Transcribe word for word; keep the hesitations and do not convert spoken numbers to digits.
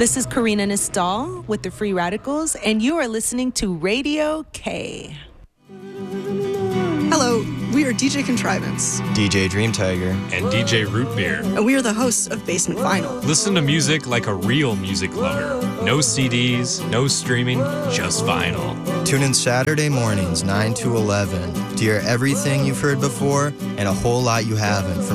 This is Karina Nistal with the Free Radicals, and you are listening to Radio K. Hello, we are D J Contrivance, D J Dream Tiger, and D J Root Beer. And we are the hosts of Basement Vinyl. Listen to music like a real music lover. No C Ds, no streaming, just vinyl. Tune in Saturday mornings, nine to eleven, to hear everything you've heard before and a whole lot you haven't from